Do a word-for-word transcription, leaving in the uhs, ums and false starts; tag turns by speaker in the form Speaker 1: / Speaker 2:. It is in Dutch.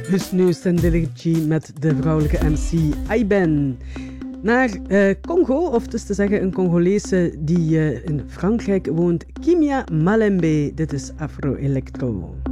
Speaker 1: Husnu Sendeligci met de vrouwelijke M C Aiben. Naar uh, Congo, of dus te zeggen een Congolese die uh, in Frankrijk woont, Kimia Malembe. Dit is Afro Electro.